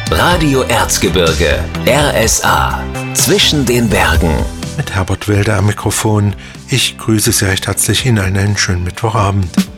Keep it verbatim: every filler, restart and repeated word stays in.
Radio Erzgebirge, R S A, zwischen den Bergen. Mit Herbert Wilder am Mikrofon. Ich grüße Sie recht herzlich in einen schönen Mittwochabend.